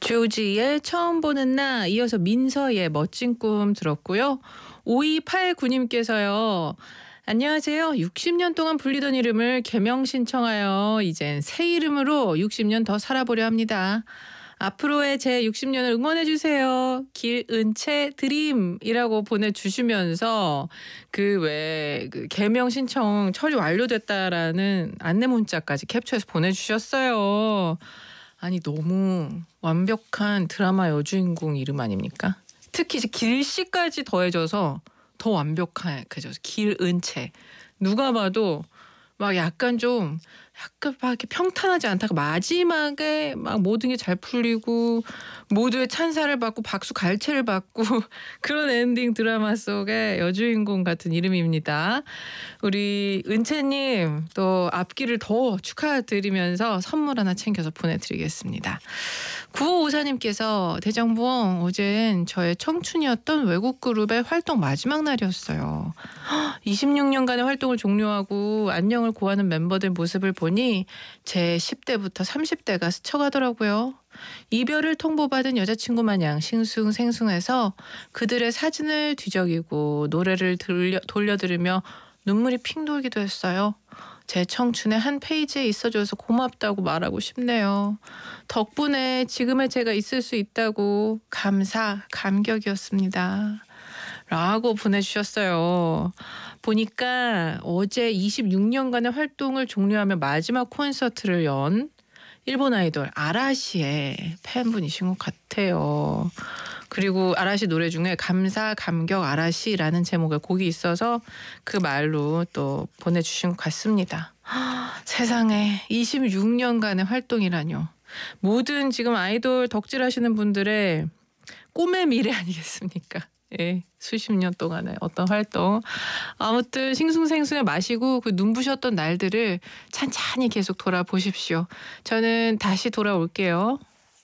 조지의 처음 보는 나, 이어서 민서의 멋진 꿈 들었고요. 5289님께서요. 안녕하세요. 60년 동안 불리던 이름을 개명 신청하여 이젠 새 이름으로 60년 더 살아보려 합니다. 앞으로의 제 60년을 응원해주세요. 길은채 드림이라고 보내주시면서 그 개명 신청 처리 완료됐다라는 안내 문자까지 캡처해서 보내주셨어요. 아니 너무 완벽한 드라마 여주인공 이름 아닙니까? 특히 이제 길씨까지 더해져서 더 완벽해져서 길은채. 누가 봐도 막 약간 막 이렇게 평탄하지 않다가 마지막에 막 모든 게 잘 풀리고 모두의 찬사를 받고 박수 갈채를 받고 그런 엔딩 드라마 속의 여주인공 같은 이름입니다. 우리 은채님 또 앞길을 더 축하드리면서 선물 하나 챙겨서 보내드리겠습니다. 9554님께서 대장봉 어젠 저의 청춘이었던 외국 그룹의 활동 마지막 날이었어요. 26년간의 활동을 종료하고 안녕을 고하는 멤버들 모습을 보니 제 10대부터 30대가 스쳐가더라고요. 이별을 통보받은 여자친구 마냥 싱숭생숭해서 그들의 사진을 뒤적이고 노래를 돌려 들으며 눈물이 핑 돌기도 했어요. 제 청춘의 한 페이지에 있어줘서 고맙다고 말하고 싶네요. 덕분에 지금의 제가 있을 수 있다고 감격이었습니다. 라고 보내주셨어요. 보니까 어제 26년간의 활동을 종료하며 마지막 콘서트를 연 일본 아이돌 아라시의 팬분이신 것 같아요. 그리고 아라시 노래 중에 감격 아라시라는 제목의 곡이 있어서 그 말로 또 보내주신 것 같습니다. 세상에 26년간의 활동이라뇨. 모든 지금 아이돌 덕질하시는 분들의 꿈의 미래 아니겠습니까? 예, 수십 년 동안의 어떤 활동. 아무튼 싱숭생숭해 마시고 그 눈부셨던 날들을 찬찬히 계속 돌아보십시오. 저는 다시 돌아올게요.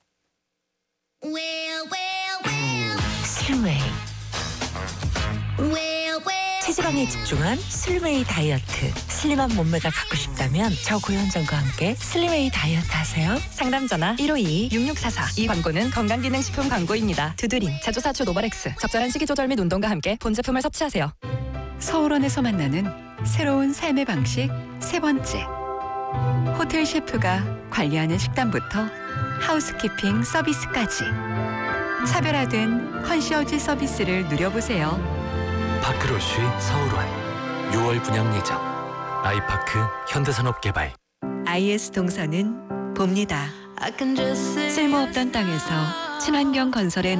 슬웨이. 체지방에 집중한 슬웨이 다이어트. 슬림한 몸매가 갖고 싶다면 저고현정과 함께 슬웨이 다이어트 하세요. 상담 전화 1522-6644. 이 광고는 건강기능식품 광고입니다. 두드림, 제조사초 노바렉스. 적절한 식이 조절 및 운동과 함께 본 제품을 섭취하세요. 서울원에서 만나는 새로운 삶의 방식 세 번째. 호텔 셰프가 관리하는 식단부터 하우스키핑 서비스까지 차별화된 컨시어지 서비스를 누려보세요. 파크로쉬 서울원 6월 분양 예정. 아이파크 현대산업개발. IS 동서는 봅니다. 쓸모없던 땅에서 친환경 건설의